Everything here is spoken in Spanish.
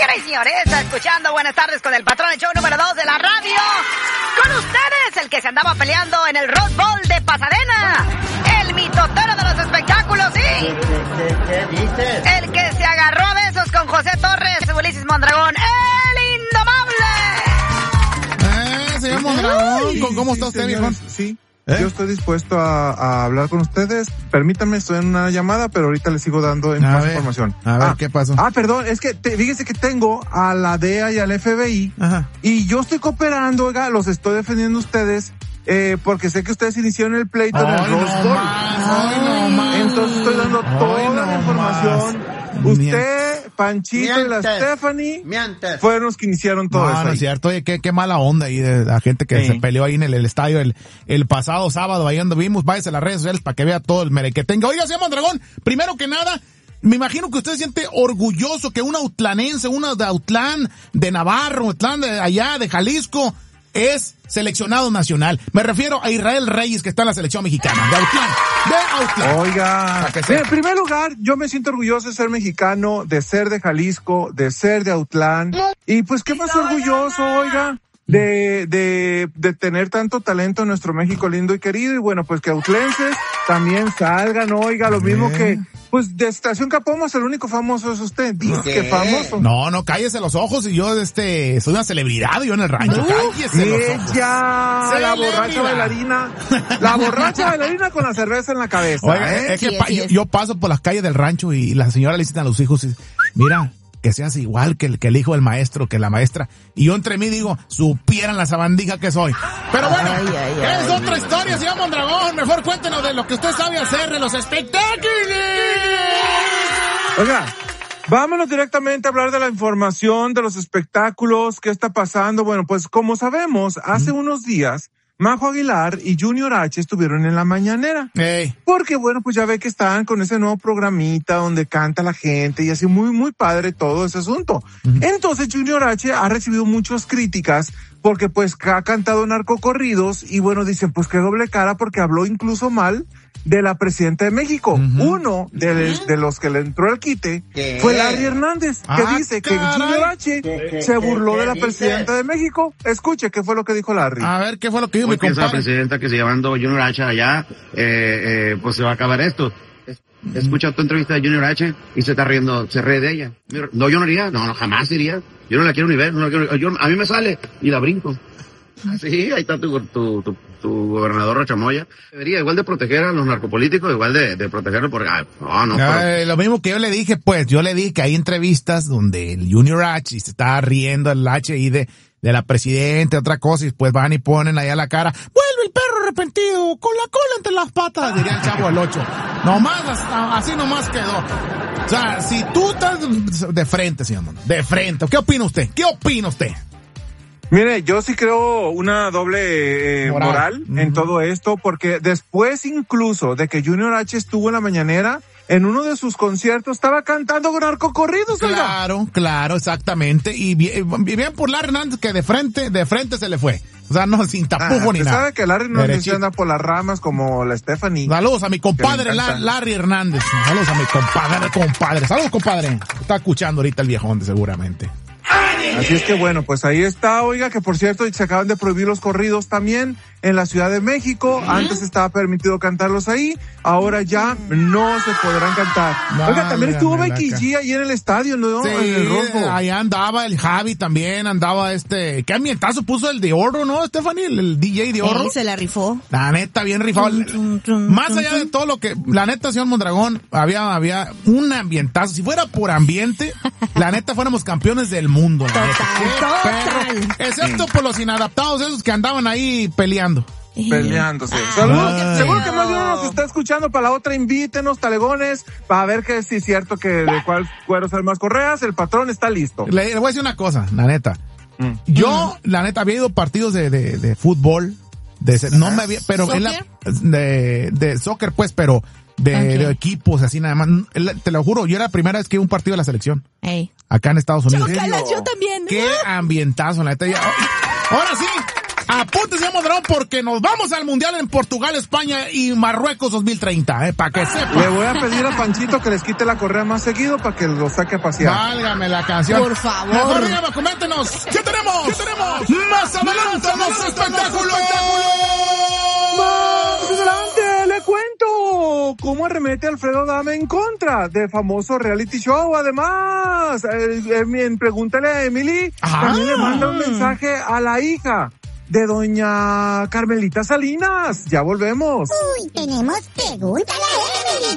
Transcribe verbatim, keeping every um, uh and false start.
Señoras y señores, escuchando Buenas Tardes con el Patrón, el show número dos de la radio. Con ustedes, el que se andaba peleando en el Rose Bowl de Pasadena. El mitotero de los espectáculos, ¿sí? ¿Qué, qué, qué dices? El que se agarró a besos con José Torres, Ulises Mondragón, el indomable. Eh, señor Mondragón, ¿cómo, cómo está sí, usted, viejo? Sí. ¿Eh? Yo estoy dispuesto a, a hablar con ustedes. Permítanme, estoy en una llamada, pero ahorita les sigo dando A más ver, información. A ver, ah, ¿qué pasó? Ah, perdón, es que te, fíjese que tengo a la D E A y al F B I. Ajá. Y yo estoy cooperando, oiga, los estoy defendiendo a ustedes, eh, porque sé que ustedes iniciaron el pleito en el Ay, Rose no Bowl. más, ay, no más. Entonces estoy dando Ay, toda no la información. más. Usted, Panchito y la Mientes. Stephanie Mientes. fueron los que iniciaron todo No, eso. no ahí. es cierto. Oye, qué, qué mala onda ahí de la gente que Sí. se peleó ahí en el, el estadio el, el pasado sábado. Ahí donde vimos, váyase a las redes sociales para que vea todo el mere que tenga. Oiga, señor Mondragón, primero que nada, me imagino que usted se siente orgulloso que un autlanense, uno de Autlán, de Navarro, Autlán de allá, de Jalisco, es seleccionado nacional. Me refiero a Israel Reyes, que está en la selección mexicana, de Autlán, de Autlán. Oiga, Para que mira, sepa. en primer lugar, yo me siento orgulloso de ser mexicano, de ser de Jalisco, de ser de Autlán. Y pues, ¿qué más orgulloso, oiga? De, de, de tener tanto talento en nuestro México lindo y querido. Y bueno, pues que autlenses también salgan, oiga, lo mismo que, pues de Estación Capomos, el único famoso es usted. Dice ¿Qué? que famoso. No, no, cállese los ojos y yo, este, soy una celebridad yo en el rancho. Cállese los ojos. Ella, la Celebridad. borracha bailarina, la borracha bailarina con la cerveza en la cabeza, Oiga, ¿eh? es que Sí, pa- así yo, es. yo paso por las calles del rancho y la señora le dicen a los hijos, mira, que seas igual que el, que el hijo del maestro, que la maestra. Y yo entre mí digo, supieran la sabandija que soy. Pero bueno, Ay, ay, ay. es otra historia, señor Mondragón. Mejor cuéntenos de lo que usted sabe hacer de los espectáculos. Oiga, vámonos directamente a hablar de la información, de los espectáculos, qué está pasando. Bueno, pues como sabemos, hace unos días, Majo Aguilar y Junior H estuvieron en la mañanera. Ey, Porque bueno, pues ya ve que están con ese nuevo programita donde canta la gente y así muy, muy padre todo ese asunto. Entonces Junior H ha recibido muchas críticas porque pues ha cantado narcocorridos y bueno, dicen pues qué doble cara porque habló incluso mal de la presidenta de México. Ujú. Uno de, de los que le entró al quite ¿Qué? fue Larry Hernández, que Ah, dice que caray. Junior H ¿Qué, qué, se qué, burló qué de la dices? presidenta de México. Escuche qué fue lo que dijo Larry. a ver, ¿qué fue lo que dijo mi Hoy piensa la compadre? presidenta que se llamando Junior H allá, eh, eh, pues se va a acabar esto. Es- Escucha tu entrevista de Junior H y se está riendo, se ríe de ella. No, yo no iría, no, no, jamás iría. Yo no la quiero ni ver, no la quiero, yo, a mí me sale y la brinco. Sí, ahí está tu, tu, tu, tu gobernador Rochamoya. Debería igual de proteger a los narcopolíticos, igual de, de protegerlos porque, ah, no, no, pero- Eh, lo mismo que yo le dije, pues, yo le dije que hay entrevistas donde el Junior H y se está riendo el H y de, de la presidenta, otra cosa, y pues van y ponen ahí a la cara, vuelve el perro arrepentido, con la cola entre las patas, diría el Chavo del Ocho. Nomás, hasta- así nomás quedó. O sea, si tú estás de frente, señor Mono, de frente, ¿qué opina usted? ¿Qué opina usted? Mire, yo sí creo una doble eh, Moral. moral, Ujú. en todo esto, porque después incluso de que Junior H estuvo en la mañanera, en uno de sus conciertos estaba cantando narcocorridos, oiga. Claro, claro, exactamente. Y bien, bien por Larry Hernández que de frente, de frente se le fue. O sea, no, sin Ah, tapujo ni usted nada. sabe que Larry no Derechito. se anda por las ramas como la Stephanie. Saludos a mi compadre Que me encanta. La- Larry Hernández. Saludos a mi compadre, compadre. Saludos, compadre. Está escuchando ahorita el viejón, seguramente. Así es que bueno, pues ahí está, oiga, que por cierto se acaban de prohibir los corridos también en la Ciudad de México. Antes estaba permitido cantarlos ahí, ahora ya no se podrán cantar. Oiga, también estuvo Válgame la Becky ca- G ahí en el estadio, ¿no? Sí, En el Rojo. ahí andaba el Javi también, andaba este... ¿Qué ambientazo puso el de oro, no, Stephanie? El, el D J de oro. Él se la rifó. La neta, bien rifado. Tum, tum, tum, Más tum, allá de tum. todo lo que, la neta, señor Mondragón, había, había un ambientazo. Si fuera por ambiente, la neta fuéramos campeones del mundo. La neta. Total, Qué total. perro. Excepto por los inadaptados esos que andaban ahí peleando. Peleándose. Saludos. Ay. Seguro que más de uno nos está escuchando para la otra. Invítenos, talegones, para ver que sí es cierto que de cuál cuero salen más correas. El patrón está listo. Le, le voy a decir una cosa, la neta. Mm. Yo, la neta, había ido a partidos de, de, de fútbol, de, ese- no me había, pero en la, de, de soccer, pues, pero de, Ok. de equipos, así nada más. El- Te lo juro, yo era la primera vez que iba a un partido de la selección, Ey. acá en Estados Unidos. Chócalas, yo también. Qué ambientazo, la neta. Ya- Ahora sí, Apúntese a Moderón porque nos vamos al Mundial en Portugal, España y Marruecos dos mil treinta, eh, para que sepa. Le voy a pedir a Panchito que les quite la correa más seguido para que lo saque a pasear. Válgame la canción. Por favor. Mejor dígame, coméntenos. ¿Qué tenemos? ¿Qué tenemos? Más adelante los espectáculos. Más adelante le cuento cómo arremete Alfredo Adame en contra de famoso reality show. Además, eh, eh, en Pregúntale a Emily, Ajá. también le manda un mensaje a la hija de doña Carmelita Salinas. Ya volvemos. Uy, tenemos Pregúntale a Emily.